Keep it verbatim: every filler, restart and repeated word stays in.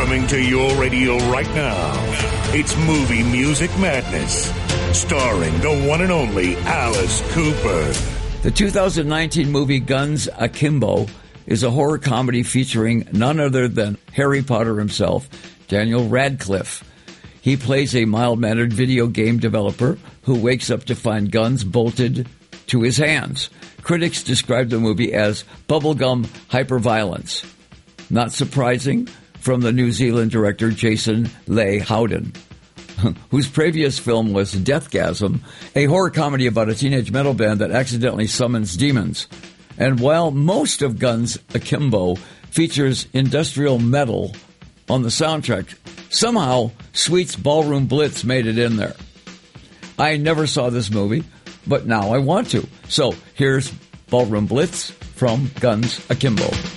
Coming to your radio right now, it's Movie Music Madness, starring the one and only Alice Cooper. The two thousand nineteen movie Guns Akimbo is a horror comedy featuring none other than Harry Potter himself, Daniel Radcliffe. He plays a mild-mannered video game developer who wakes up to find guns bolted to his hands. Critics describe the movie as bubblegum hyperviolence. Not surprising from the New Zealand director Jason Leigh Howden, whose previous film was Deathgasm, a horror comedy about a teenage metal band that accidentally summons demons. And while most of Guns Akimbo features industrial metal on the soundtrack, somehow Sweet's Ballroom Blitz made it in there. I never saw this movie, but now I want to. So here's Ballroom Blitz from Guns Akimbo.